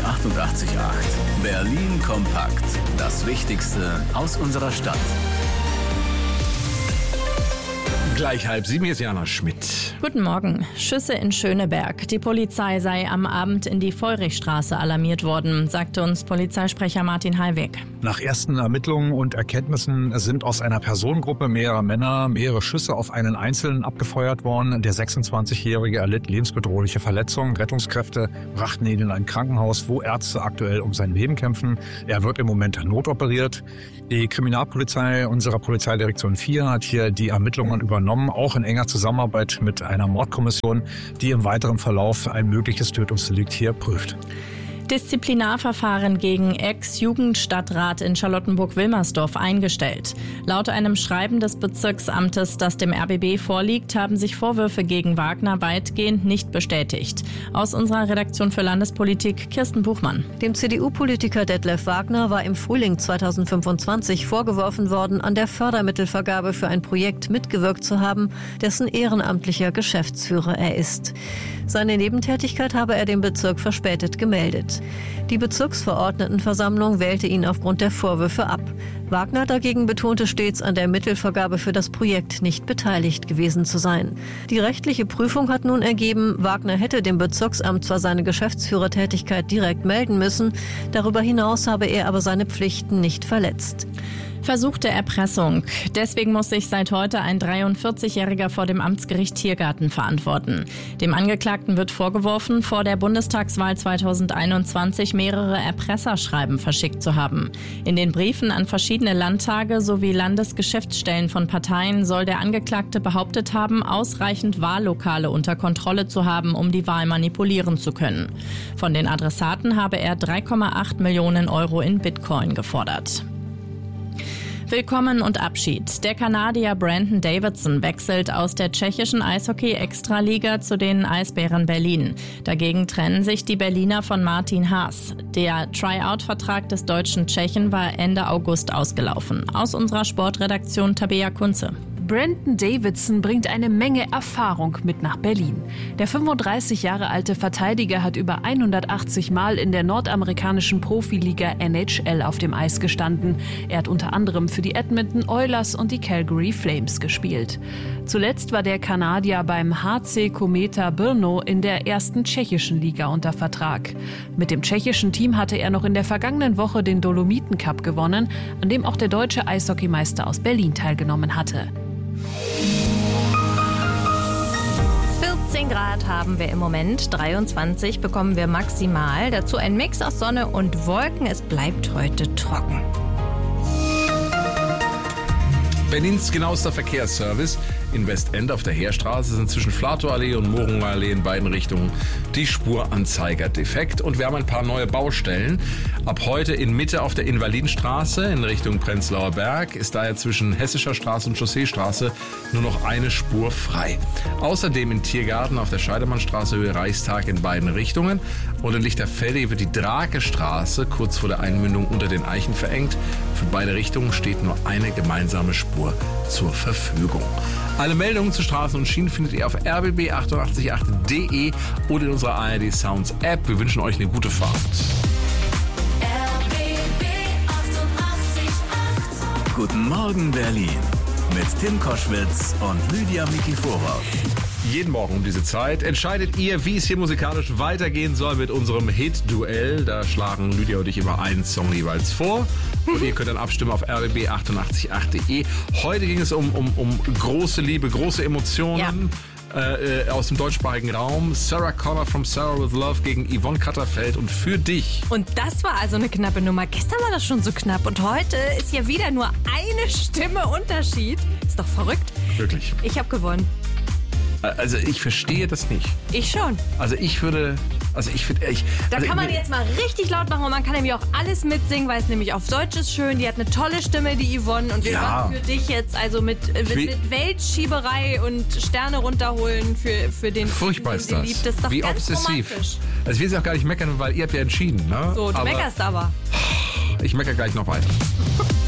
88,8. Berlin kompakt. Das Wichtigste aus unserer Stadt. Gleich 6:30, hier ist Jana Schmidt. Guten Morgen. Schüsse in Schöneberg. Die Polizei sei am Abend in die Feurichstraße alarmiert worden, sagte uns Polizeisprecher Martin Hallweg. Nach ersten Ermittlungen und Erkenntnissen sind aus einer Personengruppe mehrerer Männer mehrere Schüsse auf einen Einzelnen abgefeuert worden. Der 26-Jährige erlitt lebensbedrohliche Verletzungen. Rettungskräfte brachten ihn in ein Krankenhaus, wo Ärzte aktuell um sein Leben kämpfen. Er wird im Moment notoperiert. Die Kriminalpolizei unserer Polizeidirektion 4 hat hier die Ermittlungen übernommen, auch in enger Zusammenarbeit mit einer Mordkommission, die im weiteren Verlauf ein mögliches Tötungsdelikt hier prüft. Disziplinarverfahren gegen Ex-Jugendstadtrat in Charlottenburg-Wilmersdorf eingestellt. Laut einem Schreiben des Bezirksamtes, das dem RBB vorliegt, haben sich Vorwürfe gegen Wagner weitgehend nicht bestätigt. Aus unserer Redaktion für Landespolitik Kirsten Buchmann. Dem CDU-Politiker Detlef Wagner war im Frühling 2025 vorgeworfen worden, an der Fördermittelvergabe für ein Projekt mitgewirkt zu haben, dessen ehrenamtlicher Geschäftsführer er ist. Seine Nebentätigkeit habe er dem Bezirk verspätet gemeldet. Die Bezirksverordnetenversammlung wählte ihn aufgrund der Vorwürfe ab. Wagner dagegen betonte stets, an der Mittelvergabe für das Projekt nicht beteiligt gewesen zu sein. Die rechtliche Prüfung hat nun ergeben, Wagner hätte dem Bezirksamt zwar seine Geschäftsführertätigkeit direkt melden müssen, darüber hinaus habe er aber seine Pflichten nicht verletzt. Versuchte Erpressung. Deswegen muss sich seit heute ein 43-Jähriger vor dem Amtsgericht Tiergarten verantworten. Dem Angeklagten wird vorgeworfen, vor der Bundestagswahl 2021 mehrere Erpresserschreiben verschickt zu haben. In den Briefen an verschiedene Landtage sowie Landesgeschäftsstellen von Parteien soll der Angeklagte behauptet haben, ausreichend Wahllokale unter Kontrolle zu haben, um die Wahl manipulieren zu können. Von den Adressaten habe er 3,8 Millionen Euro in Bitcoin gefordert. Willkommen und Abschied. Der Kanadier Brandon Davidson wechselt aus der tschechischen Eishockey-Extraliga zu den Eisbären Berlin. Dagegen trennen sich die Berliner von Martin Haas. Der Tryout-Vertrag des deutschen Tschechen war Ende August ausgelaufen. Aus unserer Sportredaktion Tabea Kunze. Brandon Davidson bringt eine Menge Erfahrung mit nach Berlin. Der 35 Jahre alte Verteidiger hat über 180 Mal in der nordamerikanischen Profiliga NHL auf dem Eis gestanden. Er hat unter anderem für die Edmonton Oilers und die Calgary Flames gespielt. Zuletzt war der Kanadier beim HC Kometa Brno in der ersten tschechischen Liga unter Vertrag. Mit dem tschechischen Team hatte er noch in der vergangenen Woche den Dolomiten Cup gewonnen, an dem auch der deutsche Eishockeymeister aus Berlin teilgenommen hatte. 14 Grad haben wir im Moment, 23 bekommen wir maximal. Dazu ein Mix aus Sonne und Wolken. Es bleibt heute trocken. Berlins genauester Verkehrsservice. In Westend auf der Heerstraße sind zwischen Flatow-Allee und Mohrunger-Allee in beiden Richtungen die Spuranzeiger defekt. Und wir haben ein paar neue Baustellen. Ab heute in Mitte auf der Invalidenstraße in Richtung Prenzlauer Berg ist daher zwischen Hessischer Straße und Chausseestraße nur noch eine Spur frei. Außerdem in Tiergarten auf der Scheidemannstraße Höhe Reichstag in beiden Richtungen. Und in Lichterfelde wird die Drakestraße kurz vor der Einmündung unter den Eichen verengt. Für beide Richtungen steht nur eine gemeinsame Spur zur Verfügung. Alle Meldungen zu Straßen und Schienen findet ihr auf rbb888.de oder in unserer ARD Sounds App. Wir wünschen euch eine gute Fahrt. RBB 88,8. Guten Morgen Berlin. Mit Tim Koschwitz und Lydia Mikiforov. Jeden Morgen um diese Zeit entscheidet ihr, wie es hier musikalisch weitergehen soll mit unserem Hit-Duell. Da schlagen Lydia und ich immer einen Song jeweils vor. Und ihr könnt dann abstimmen auf rbb888.de. Heute ging es um große Liebe, große Emotionen. Ja. Aus dem deutschsprachigen Raum. Sarah Connor from Sarah with Love gegen Yvonne Katterfeld und für dich. Und das war also eine knappe Nummer. Gestern war das schon so knapp und heute ist ja wieder nur eine Stimme Unterschied. Ist doch verrückt. Wirklich. Ich habe gewonnen. Also ich verstehe das nicht. Ich schon. Da kann man jetzt mal richtig laut machen und man kann nämlich auch alles mitsingen, weil es nämlich auf Deutsch ist schön. Die hat eine tolle Stimme, die Yvonne. Und wir machen für dich jetzt also mit Weltschieberei und Sterne runterholen für den furchtbar ist das. Lieb. Das ist doch wie ganz obsessiv. romantisch. Also ich will sie auch gar nicht meckern, weil ihr habt ja entschieden. Ne? So, du meckerst aber. Ich meckere gleich noch weiter.